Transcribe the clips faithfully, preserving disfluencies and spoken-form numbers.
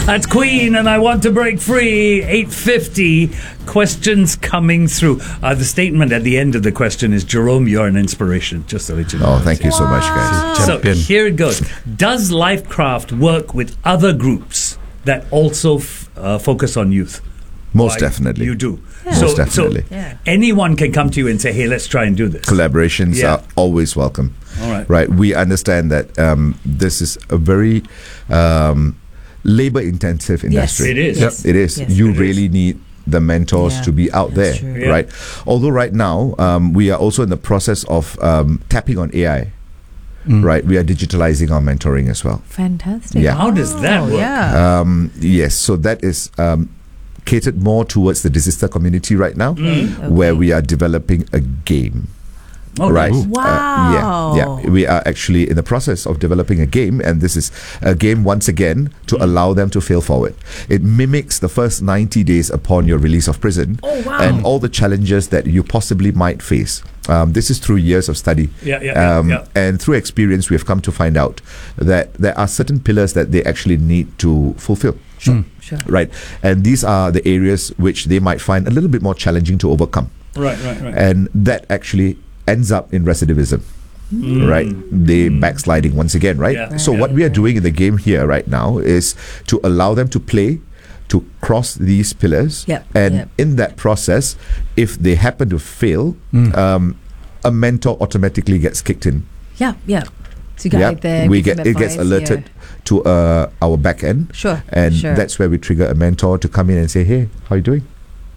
That's Queen, and I Want to Break Free. eight fifty. Questions coming through. Uh, the statement at the end of the question is, Jerome, you're an inspiration. Just to let you know. Oh, thank you so much, guys. So here it goes. Does Lifecraft work with other groups that also f- uh, focus on youth? Most Why? definitely. You do. Yeah. Most so, definitely. So Yeah. anyone can come to you and say, hey, let's try and do this. Collaborations Yeah. are always welcome. All right. Right. We understand that um, this is a very um, labor-intensive industry. It is. Yes. It is. Yes. You It really is. need the mentors Yeah, to be out that's there, true. Yeah. right? Although right now um, we are also in the process of um, tapping on A I. Mm. Right, we are digitalizing our mentoring as well. Fantastic. Yeah. How does that Oh, work? Yeah. Um, yes, so that is um, catered more towards the desistor community right now, Mm. where Okay. we are developing a game. Oh, Right. nice. Wow. Uh, yeah, yeah. We are actually in the process of developing a game, and this is a game once again to allow them to fail forward. It mimics the first ninety days upon your release of prison, Oh, wow. and all the challenges that you possibly might face. Um, this is through years of study. Yeah, yeah, yeah, um, yeah. And through experience, we have come to find out that there are certain pillars that they actually need to fulfill. Sure. Sure. Right. And these are the areas which they might find a little bit more challenging to overcome. Right, right, right. And that actually ends up in recidivism. Mm. Right, they backsliding once again, right? Yeah. So Right, what we are doing in the game here right now is to allow them to play, to cross these pillars, Yep, and yep. in that process, if they happen to fail, um, a mentor automatically gets kicked in. Yeah. Yeah. To guide Yeah, them. we give get them it gets advice, alerted yeah. to uh, our back end, Sure. and sure. that's where we trigger a mentor to come in and say, "Hey, how you doing?"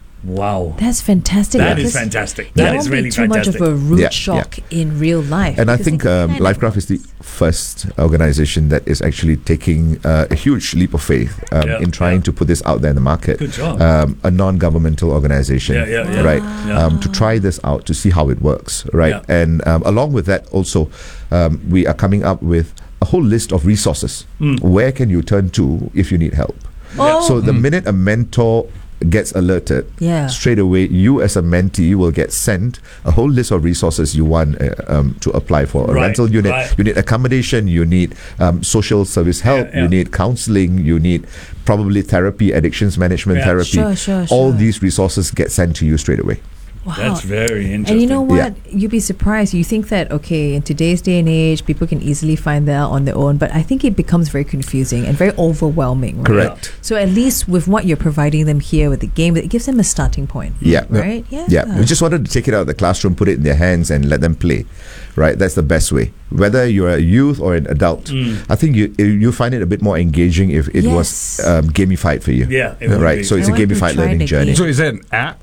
Wow. That's fantastic. That is because fantastic. There That won't is really be too fantastic. much of a root Yeah, shock in real life. And I because think they um, kind of- Lifecraft is the first organization that is actually taking uh, a huge leap of faith um, Yeah, in trying yeah. to put this out there in the market. Good job. Um, a non-governmental organization, Yeah, yeah, yeah. right? Yeah. Um, to try this out to see how it works, right? Yeah. And um, along with that, also, um, we are coming up with a whole list of resources. Mm. Where can you turn to if you need help? Oh. So the minute a mentor gets alerted, Yeah. straight away you as a mentee will get sent a whole list of resources you want uh, um, to apply for a Right, rental unit. right. You need accommodation, you need um, social service help, Yeah, yeah. you need counseling, you need probably therapy, addictions management Yeah. therapy. Sure, sure, All sure. these resources get sent to you straight away. Wow. That's very interesting. And you know Yeah. what? You'd be surprised. You think that, okay, in today's day and age, people can easily find that on their own, but I think it becomes very confusing and very overwhelming. Right? Correct. So at least with what you're providing them here with the game, it gives them a starting point. Yeah. Right? Yeah. Yeah, we just wanted to take it out of the classroom, put it in their hands, and let them play. Right, that's the best way. Whether you're a youth or an adult, Mm. I think you you find it a bit more engaging if it was Yes. um, gamified for you. Yeah, it would right. be. So it's I a want to gamified try learning the journey. game. So is it an app?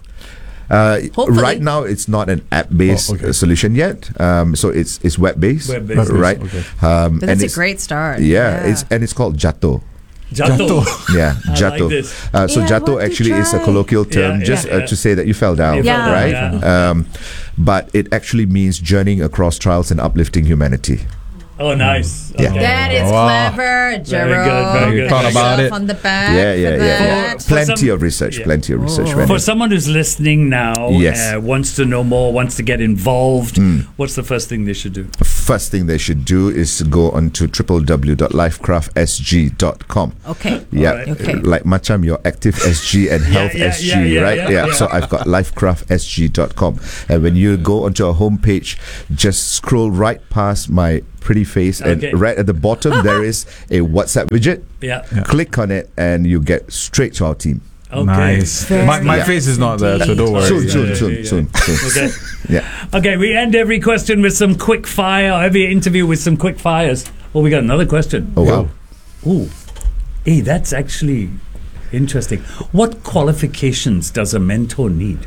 Uh, Hopefully. right now, it's not an app-based Oh, okay. uh, solution yet. Um, so it's it's web-based, Web-based, right? okay. Um, But and that's a it's, great start. yeah, it's and it's called Jato. Jato. Yeah, I Jato. like this. Uh, so Yeah, I Jato want to actually is a try. colloquial term Yeah, just yeah, uh, yeah. to say that you fell down, You fell down, right? yeah. Um, but it actually means journeying across trials and uplifting humanity. Oh, nice. Yeah. Okay. That is Wow. clever, Jerome. Very good, very good. Thought about Yourself it. on the back. Yeah, yeah, for yeah, yeah. that. For Plenty some- of research, yeah. plenty of research. Oh. went For in. someone who's listening now, Yes. uh, wants to know more, wants to get involved, Mm. what's the first thing they should do? First thing they should do is to go on to w w w dot lifecraft s g dot com. Okay. Yeah, Alright. Okay. like Macham, your Active S G and Health yeah, S G, yeah, yeah, right? yeah, Yeah, yeah. So I've got lifecraft s g dot com. And when you go onto our homepage, just scroll right past my pretty face, Okay. and right at the bottom, there is a WhatsApp widget. Yeah. Yeah. Click on it, and you get straight to our team. Okay. Nice. Very My, my nice face is not there, so indeed. don't worry. Soon, yeah, soon, yeah, soon, yeah, soon, soon. Okay. Yeah. Okay, we end every question with some quick fire, every interview with some quick fires. Oh, we got another question. Oh wow. Ooh. Hey, that's actually interesting. What qualifications does a mentor need?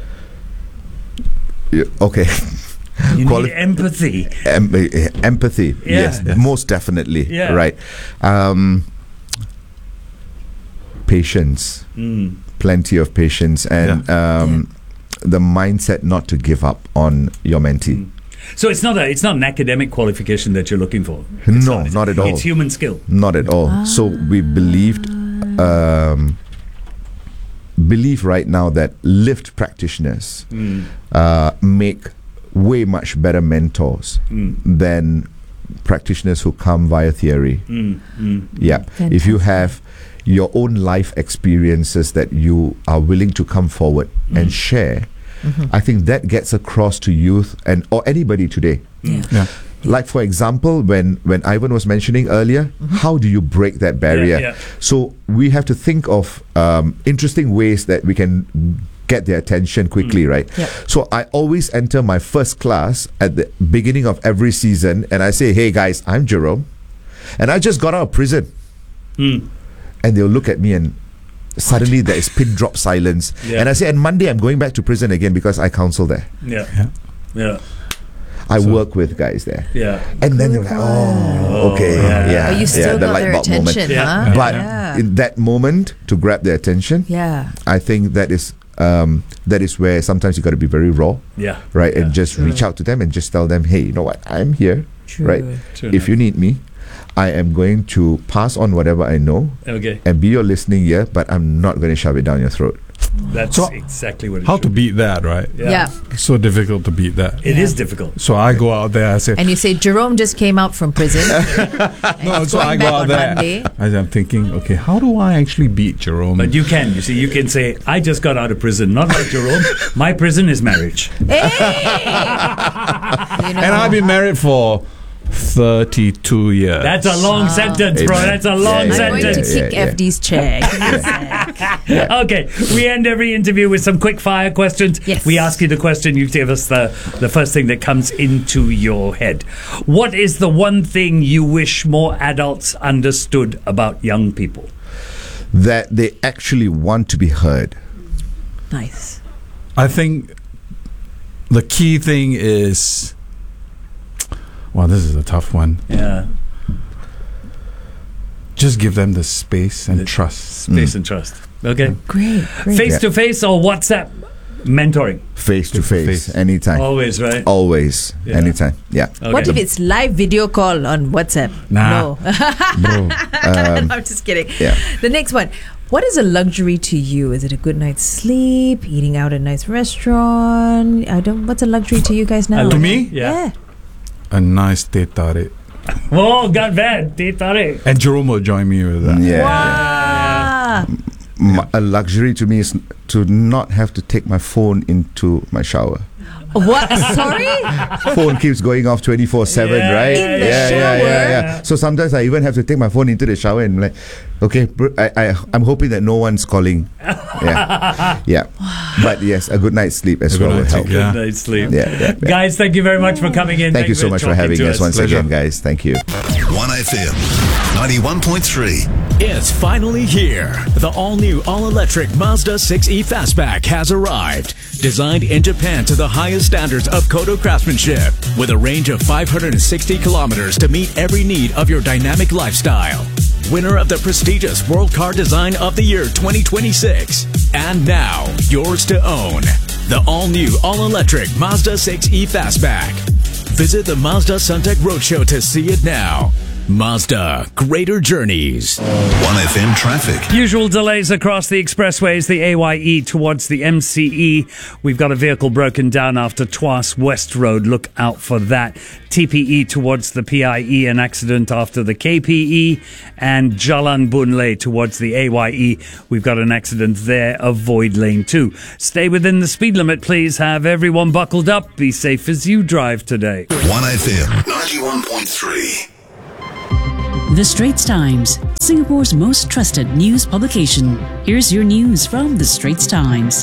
Yeah, okay. You Quali- need empathy. Em- eh, empathy. Yeah. Yes, Yeah. most definitely. Yeah. Right. Um, patience. Mm. Plenty of patience, and um, the mindset not to give up on your mentee. Mm. So it's not a it's not an academic qualification that you're looking for. It's No, not at all. It's human skill. Not at all. So we believed, um, believe right now that lift practitioners Mm. uh, make way much better mentors Mm. than practitioners who come via theory. Mm, mm. Yeah. If you have your own life experiences that you are willing to come forward Mm. and share, Mm-hmm. I think that gets across to youth and or anybody today. Yeah. Yeah. Like for example, when when Ivan was mentioning earlier, how do you break that barrier? yeah. So we have to think of um, interesting ways that we can get their attention quickly, right? Yep. So I always enter my first class at the beginning of every season, and I say, "Hey guys, I'm Jerome, and I just got out of prison," Mm. and they'll look at me and. Suddenly there is pin drop silence, Yeah. and I say, "And Monday I'm going back to prison again because I counsel there. Yeah. Yeah. Yeah. I So- work with guys there." Yeah. And then they're like, "Oh, okay, yeah. yeah." Oh, you still yeah, the got light their bulb moment. attention, Yeah. huh? But yeah. in that moment to grab their attention, yeah. I think that is um, that is where sometimes you got to be very raw, Yeah. right? Yeah. And just True. reach out to them and just tell them, "Hey, you know what? I'm here, True. right? True If you need me, I am going to pass on whatever I know Okay. and be your listening ear, but I'm not going to shove it down your throat." That's So, exactly what it How should to be. beat that, right? Yeah. So difficult to beat that. It Yeah. is difficult. So I go out there, I say, And you say Jerome just came out from prison. and no, he's so I going go back out on there. Monday. As I'm thinking, okay, how do I actually beat Jerome? But you can. You see, you can say, I just got out of prison. Not like Jerome. My prison is marriage. Hey! You know, and I've been married for thirty-two years. That's a long sentence, bro. Amen. That's a long Yeah, yeah, I'm going to sentence. yeah, kick yeah. F D's chair. Give me a sec. Okay, we end every interview with some quick fire questions. Yes. We ask you the question, you give us the, the first thing that comes into your head. What is the one thing you wish more adults understood about young people? That they actually want to be heard. Nice. I think the key thing is, wow, this is a tough one. Yeah. Just give them the space and The- trust. Space and trust. Okay. Great. Great. Face to face or WhatsApp mentoring? Face to Face. face, anytime. Always, right? Always, Yeah. anytime. Yeah. Okay. What if it's live video call on WhatsApp? Nah. No. Bro, um, I'm just kidding. yeah. The next one. What is a luxury to you? Is it a good night's sleep? Eating out at a nice restaurant? I don't. What's a luxury to you guys now? Uh, to me? Yeah. A nice teh tarik. Oh, got bad. Teh tarik. And Jerome will join me with that. Yeah. Wow. M- a luxury to me is to not have to take my phone into my shower. What? Sorry? Phone keeps going off twenty-four seven, Yeah, right? in the yeah, yeah, yeah, shower? yeah. So sometimes I even have to take my phone into the shower and like, okay, bro, I, I, I'm hoping that no one's calling. Yeah, yeah. But yes, a good night's sleep as A good well will night's help. sleep, yeah. Good night's sleep. Yeah, yeah, yeah. Guys, thank you very much for coming in. Thank you so much for having talking us to once Pleasure. again, guys. Thank you. one F M ninety-one point three. It's finally here. The all-new, all-electric Mazda six E Fastback has arrived. Designed in Japan to the highest standards of Kodo craftsmanship, with a range of five hundred sixty kilometers to meet every need of your dynamic lifestyle. Winner of the prestigious World Car Design of the Year twenty twenty-six. And now, yours to own. The all-new, all-electric Mazda six E Fastback. Visit the Mazda Suntec Roadshow to see it now. Mazda, greater journeys. one F M traffic. Usual delays across the expressways, the A Y E towards the M C E. We've got a vehicle broken down after Tuas West Road. Look out for that. T P E towards the P I E, an accident after the K P E. And Jalan Boon towards the A Y E. We've got an accident there. Avoid lane two. Stay within the speed limit, please. Have everyone buckled up. Be safe as you drive today. one F M ninety-one point three. The Straits Times, Singapore's most trusted news publication. Here's your news from The Straits Times.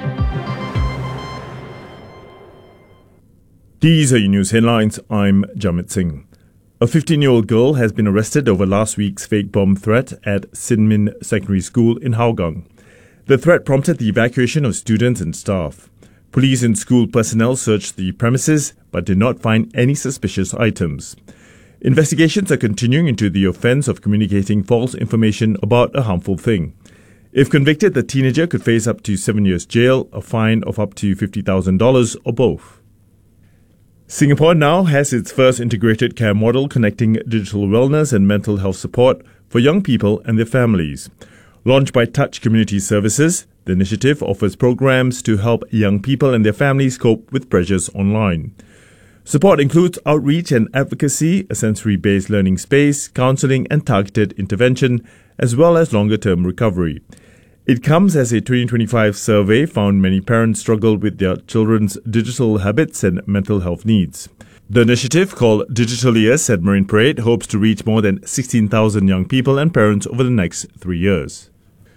These are your news headlines. I'm Jamit Singh. A fifteen-year-old girl has been arrested over last week's fake bomb threat at Sin Min Secondary School in Hougang. The threat prompted the evacuation of students and staff. Police and school personnel searched the premises but did not find any suspicious items. Investigations are continuing into the offence of communicating false information about a harmful thing. If convicted, the teenager could face up to seven years jail, a fine of up to fifty thousand dollars, or both. Singapore now has its first integrated care model connecting digital wellness and mental health support for young people and their families. Launched by Touch Community Services, the initiative offers programs to help young people and their families cope with pressures online. Support includes outreach and advocacy, a sensory-based learning space, counseling and targeted intervention, as well as longer-term recovery. It comes as a twenty twenty-five survey found many parents struggle with their children's digital habits and mental health needs. The initiative, called Digital Ears at Marine Parade, hopes to reach more than sixteen thousand young people and parents over the next three years.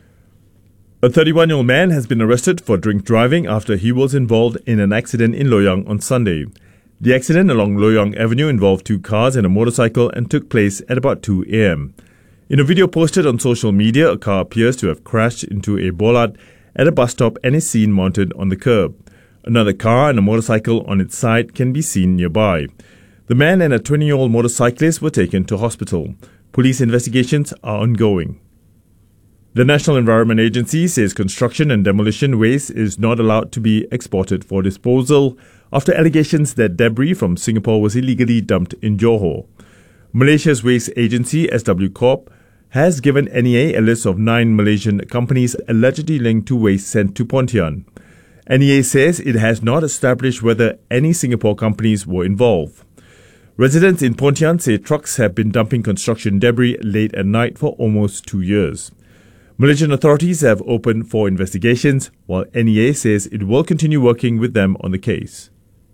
A thirty-one-year-old man has been arrested for drink driving after he was involved in an accident in Loyang on Sunday. The accident along Loyang Avenue involved two cars and a motorcycle and took place at about two a.m. In a video posted on social media, a car appears to have crashed into a bollard at a bus stop and is seen mounted on the curb. Another car and a motorcycle on its side can be seen nearby. The man and a twenty-year-old motorcyclist were taken to hospital. Police investigations are ongoing. The National Environment Agency says construction and demolition waste is not allowed to be exported for disposal after allegations that debris from Singapore was illegally dumped in Johor. Malaysia's waste agency, S W Corp, has given N E A a list of nine Malaysian companies allegedly linked to waste sent to Pontian. N E A says it has not established whether any Singapore companies were involved. Residents in Pontian say trucks have been dumping construction debris late at night for almost two years. Malaysian authorities have opened for investigations, while N E A says it will continue working with them on the case.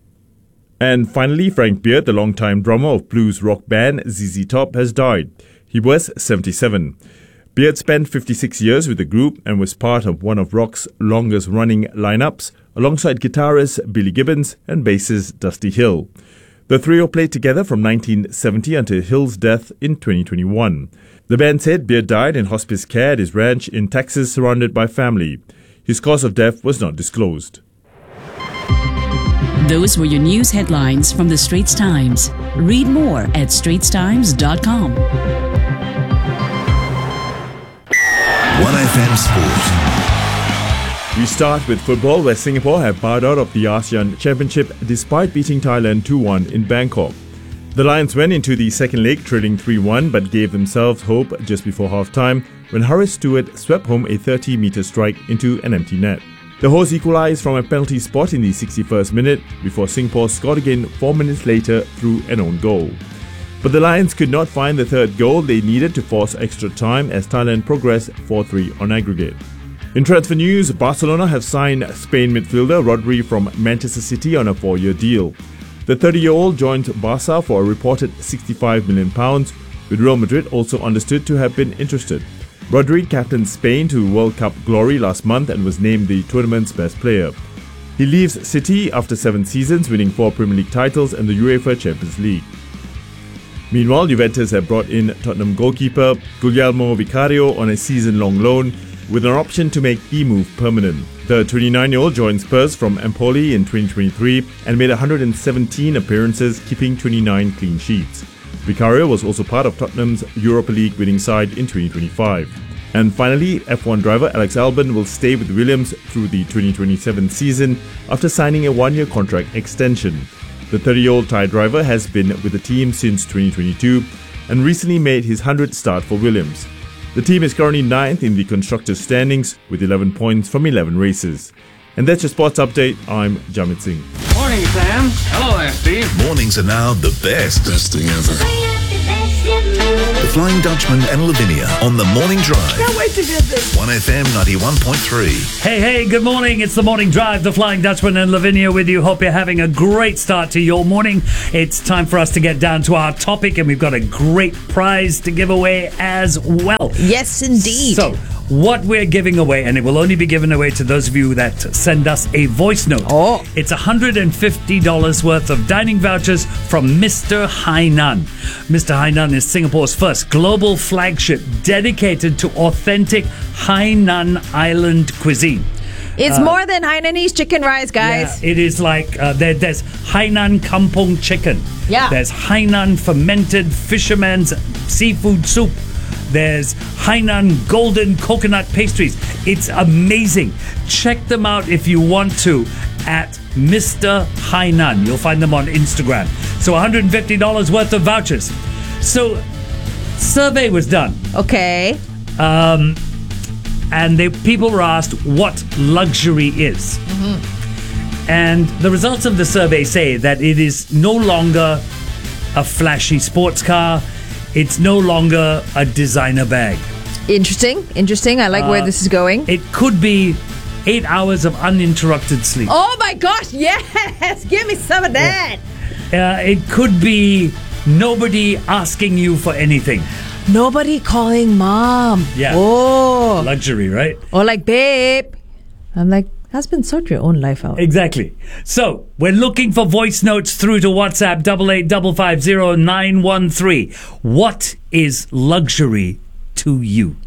And finally, Frank Beard, the longtime drummer of blues rock band Z Z Top, has died. He was seventy-seven. Beard spent fifty-six years with the group and was part of one of rock's longest-running lineups, alongside guitarist Billy Gibbons and bassist Dusty Hill. The trio played together from nineteen seventy until Hill's death in twenty twenty-one. The band said Beard died in hospice care at his ranch in Texas, surrounded by family. His cause of death was not disclosed. Those were your news headlines from the Straits Times. Read more at straits times dot com. one F M Sport. We start with football, where Singapore have bowed out of the ASEAN Championship despite beating Thailand two one in Bangkok. The Lions went into the second leg trailing three one but gave themselves hope just before half-time when Harris Stewart swept home a thirty-metre strike into an empty net. The hosts equalised from a penalty spot in the sixty-first minute before Singapore scored again four minutes later through an own goal. But the Lions could not find the third goal they needed to force extra time as Thailand progressed four three on aggregate. In transfer news, Barcelona have signed Spain midfielder Rodri from Manchester City on a four-year deal. The thirty-year-old joins Barca for a reported sixty-five million pounds, with Real Madrid also understood to have been interested. Rodri captained Spain to World Cup glory last month and was named the tournament's best player. He leaves City after seven seasons, winning four Premier League titles and the UEFA Champions League. Meanwhile, Juventus have brought in Tottenham goalkeeper Guglielmo Vicario on a season-long loan, with an option to make the move permanent. The twenty-nine-year-old joined Spurs from Empoli in twenty twenty-three and made one hundred seventeen appearances, keeping twenty-nine clean sheets. Vicario was also part of Tottenham's Europa League winning side in twenty twenty-five. And finally, F one driver Alex Albon will stay with Williams through the twenty twenty-seven season after signing a one-year contract extension. The thirty-year-old Thai driver has been with the team since twenty twenty-two and recently made his hundredth start for Williams. The team is currently ninth in the Constructors' standings with eleven points from eleven races. And that's your sports update. I'm Jamit Singh. Morning, Sam. Hello there, Steve. Mornings are now the best. Best thing ever. The Flying Dutchman and Lavinia on the Morning Drive. Can't wait to get this. one F M ninety-one point three. Hey, hey, good morning. It's the Morning Drive, the Flying Dutchman and Lavinia with you. Hope you're having a great start to your morning. It's time for us to get down to our topic, and we've got a great prize to give away as well. Yes, indeed. So, what we're giving away, and it will only be given away to those of you that send us a voice note. Oh. It's one hundred fifty dollars worth of dining vouchers from Mister Hainan. Mister Hainan is Singapore's first global flagship dedicated to authentic Hainan Island cuisine. It's Uh, more than Hainanese chicken rice, guys. Yeah, it is like uh, there, there's Hainan kampung chicken. Yeah. There's Hainan fermented fisherman's seafood soup. There's Hainan golden coconut pastries. It's amazing. Check them out if you want to at Mister Hainan. You'll find them on Instagram. So one hundred fifty dollars worth of vouchers. So survey was done. Okay. Um, and they, people were asked what luxury is. And the results of the survey say that it is no longer a flashy sports car. It's no longer a designer bag. Interesting. Interesting. I like Uh, where this is going. It could be eight hours of uninterrupted sleep. Oh my gosh, yes! Give me some of that. Uh, it could be nobody asking you for anything. Nobody calling mom. Yeah. Oh. Luxury, right? Or like, babe. I'm like, husband, sort your own life out. Exactly. So we're looking for voice notes through to WhatsApp double eight double five zero nine one three. What is luxury to you?